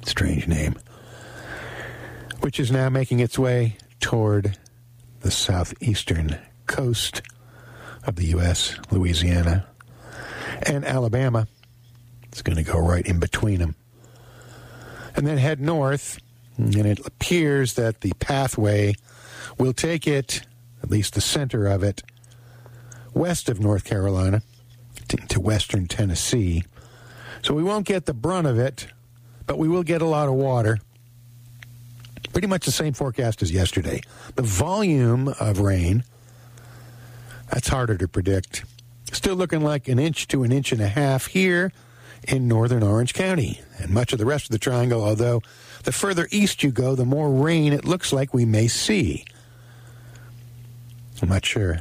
strange name, which is now making its way toward the southeastern coast of the U.S., Louisiana, and Alabama. It's going to go right in between them. And then head north, and it appears that the pathway will take it, at least the center of it, west of North Carolina to western Tennessee. So we won't get the brunt of it, but we will get a lot of water. Pretty much the same forecast as yesterday. The volume of rain, that's harder to predict. Still looking like an inch to an inch and a half here in northern Orange County and much of the rest of the triangle, although the further east you go, the more rain it looks like we may see. I'm not sure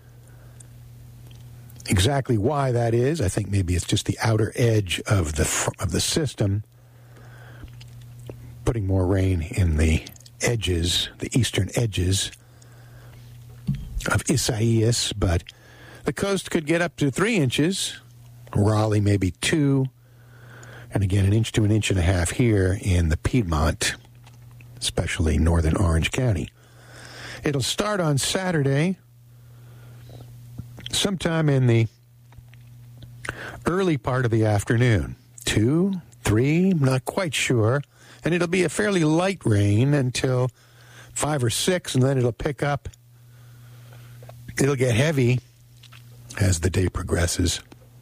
exactly why that is. I think maybe it's just the outer edge of the system putting more rain in the edges, the eastern edges of Isaias, but the coast could get up to 3 inches. Raleigh maybe 2, and again an inch to an inch and a half here in the Piedmont, especially northern Orange County. It'll start on Saturday, sometime in the early part of the afternoon. 2, 3, not quite sure. And it'll be a fairly light rain until 5 or 6, and then it'll pick up. It'll get heavy as the day progresses.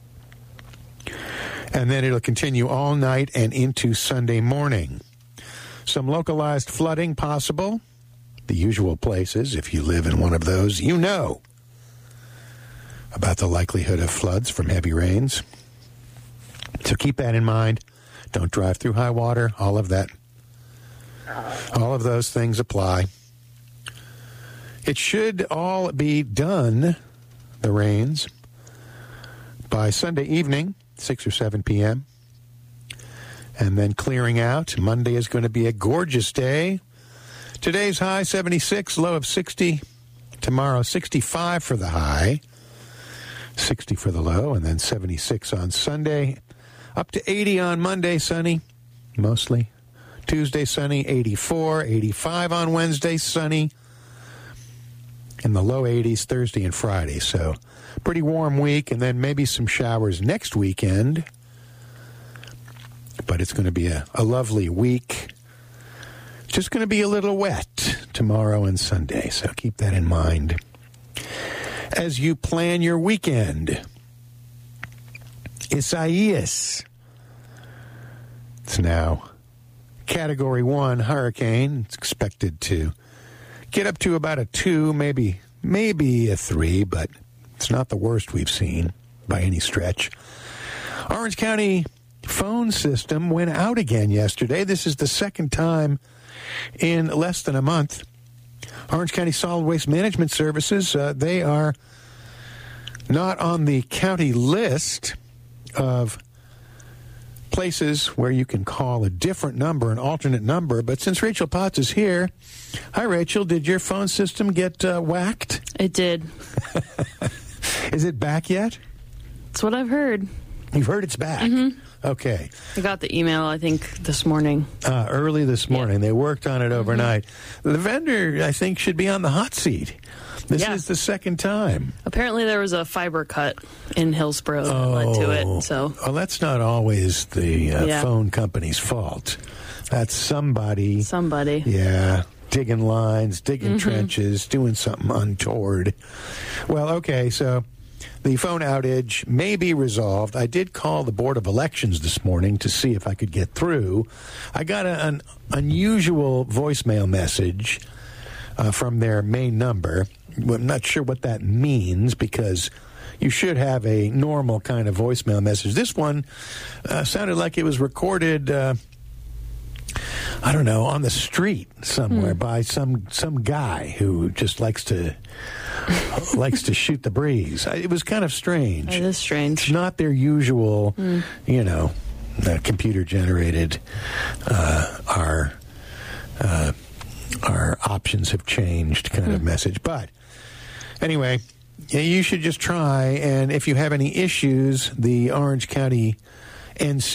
And then it'll continue all night and into Sunday morning. Some localized flooding possible. The usual places, if you live in one of those, you know about the likelihood of floods from heavy rains. So keep that in mind. Don't drive through high water, all of that. All of those things apply. It should all be done, the rains, by Sunday evening, 6 or 7 p.m., and then clearing out. Monday is going to be a gorgeous day. Today's high, 76, low of 60. Tomorrow, 65 for the high, 60 for the low, and then 76 on Sunday. Up to 80 on Monday, sunny, mostly. Tuesday, sunny, 84. 85 on Wednesday, sunny. In the low 80s Thursday and Friday. So pretty warm week, and then maybe some showers next weekend. But it's going to be a lovely week. Just going to be a little wet tomorrow and Sunday, so keep that in mind as you plan your weekend. Isaias. It's now Category 1 hurricane. It's expected to get up to about a 2, maybe a 3, but it's not the worst we've seen by any stretch. Orange County phone system went out again yesterday. This is the second time in less than a month. Orange County Solid Waste Management Services, they are not on the county list of places where you can call a different number, an alternate number. But since Rachel Potts is here, hi, Rachel, did your phone system get whacked? It did. Is it back yet? That's what I've heard. You've heard it's back? Mm-hmm. Okay. I got the email, I think, this morning. Early this morning. Yeah. They worked on it overnight. Mm-hmm. The vendor, I think, should be on the hot seat. This is the second time. Apparently there was a fiber cut in Hillsborough that led to it. So. Well, that's not always the phone company's fault. That's somebody. Yeah, digging lines, digging trenches, doing something untoward. Well, okay, so the phone outage may be resolved. I did call the Board of Elections this morning to see if I could get through. I got an unusual voicemail message from their main number. I'm not sure what that means because you should have a normal kind of voicemail message. This one sounded like it was recorded, I don't know, on the street somewhere by some guy who just likes to shoot the breeze. It was kind of strange. It is strange. It's not their usual, computer-generated, our options have changed kind of message. But anyway, you should just try, and if you have any issues, the Orange County NC